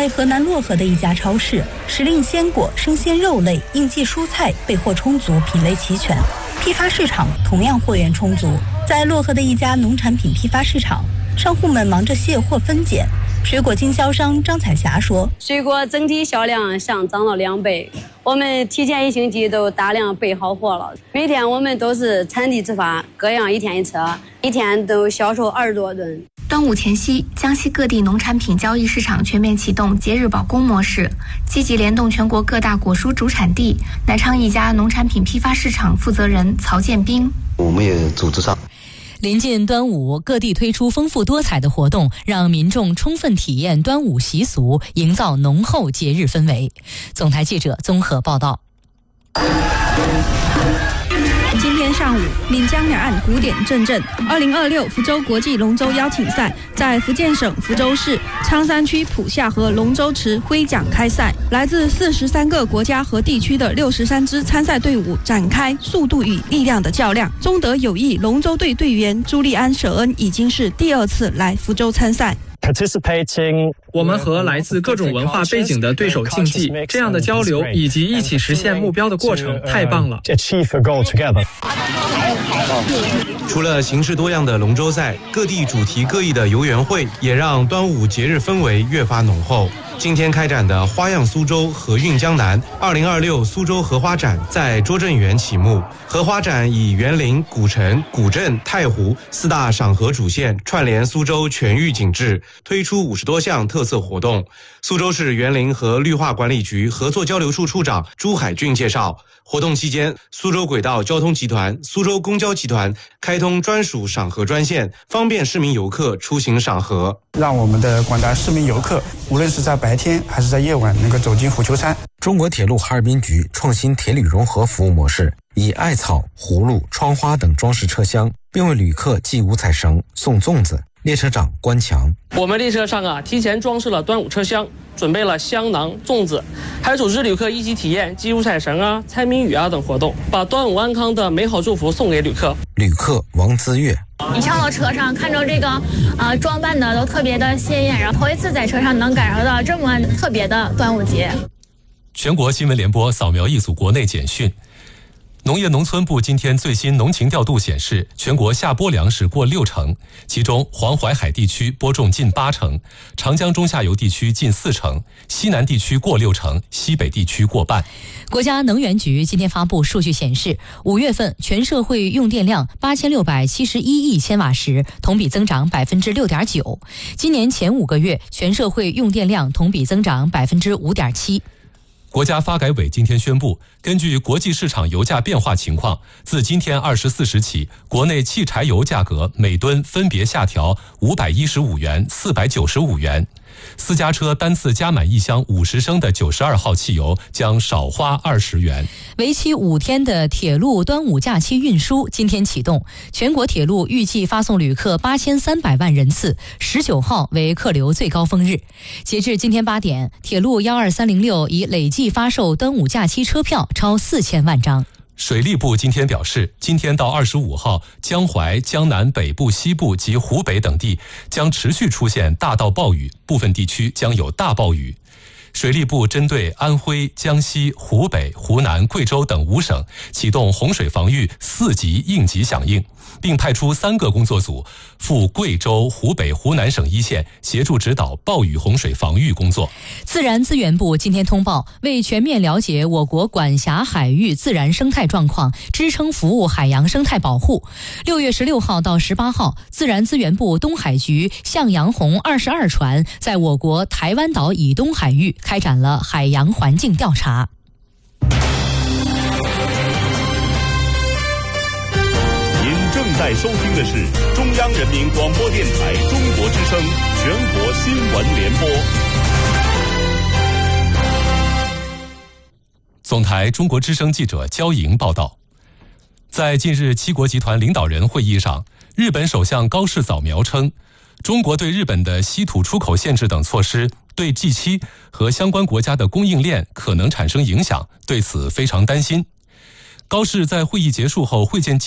在河南漯河的一家超市，时令鲜果、生鲜肉类、应季蔬菜备货充足，品类齐全。批发市场同样货源充足。在漯河的一家农产品批发市场，商户们忙着卸货分拣。水果经销商张彩霞说：“ 水果整体销量上涨了2倍，我们提前1星期都大量备好货了。每天我们都是产地直发，各样1天1车，一天都销售20多吨。” 端午前夕，江西各地农产品交易市场全面启动节日保供模式，积极联动全国各大果蔬主产地。南昌一家农产品批发市场负责人曹建兵：“ 我们也组织上。” 临近端午，各地推出丰富多彩的活动，让民众充分体验端午习俗，营造浓厚节日氛围。总台记者综合报道。 今天上午，闽江两岸鼓点阵阵。2026福州国际龙舟邀请赛在福建省福州市昌山区浦下河龙舟池挥桨开赛，来自43个国家和地区的63支参赛队伍展开速度与力量的较量。中德友谊龙舟队队员朱利安·舍恩已经是第2次来福州参赛。 我们和来自各种文化背景的对手竞技，这样的交流以及一起实现目标的过程太棒了。 除了形式多样的龙舟赛，各地主题各异的游园会也让端午节日氛围越发浓厚。今天开展的花样苏州河韵江南2026苏州荷花展在拙政园启幕。荷花展以园林、古城、古镇、太湖4大赏荷主线串联苏州全域景致，推出50多项特色活动。苏州市园林和绿化管理局合作交流处处长朱海俊介绍，活动期间，苏州轨道交通集团、苏州公交集团开通专属赏荷专线，方便市民游客出行赏荷， 让我们的广大市民游客，无论是在白天还是在夜晚，能够走进虎丘山。 中国铁路哈尔滨局创新铁旅融合服务模式，以艾草、葫芦、窗花等装饰车厢，并为旅客系五彩绳、送粽子。列车长关强： 我们列车上提前装饰了端午车厢，准备了香囊、粽子，还组织旅客一起体验系五彩绳猜谜语等活动，把端午安康的美好祝福送给旅客。 旅客王资月： 一上到车上，看着这个装扮的都特别的鲜艳，然后头一次在车上能感受到这么特别的端午节。 全国新闻联播扫描一组国内简讯。农业农村部今天最新农情调度显示，全国夏播粮食过60%，其中黄淮海地区播种近80%，长江中下游地区近40%，西南地区过60%，西北地区过半。 国家能源局今天发布数据显示，5月份全社会用电量8671亿千瓦时，同比增长6.9%。今年前5个月，全社会用电量同比增长5.7%。 国家发改委今天宣布，根据国际市场油价变化情况，自今天24时起，国内汽柴油价格每吨分别下调515元、495元。私家车单次加满1箱50升的92号汽油将少花20元。 为期5天的铁路端午假期运输今天启动，全国铁路预计发送旅客8300万人次，19号为客流最高峰日。截至今天8点，铁路12306已累计发售端午假期车票超4000万张。 水利部今天表示，今天到25号，江淮、江南北部、西部及湖北等地将持续出现大到暴雨，部分地区将有大暴雨。水利部针对安徽、江西、湖北、湖南、贵州等5省启动洪水防御4级应急响应，并派出3个工作组赴贵州、湖北、湖南省一线协助指导暴雨洪水防御工作。 自然资源部今天通报，为全面了解我国管辖海域自然生态状况，支撑服务海洋生态保护，6月16号到18号，自然资源部东海局向阳红22船在我国台湾岛以东海域开展了海洋环境调查。 正在收听的是中央人民广播电台中国之声全国新闻联播。 总台中国之声记者焦莹报道，在近日七国集团领导人会议上，日本首相高市早苗称，中国对日本的稀土出口限制等措施对 G7 和相关国家的供应链可能产生影响，对此非常担心。高市在会议结束后会见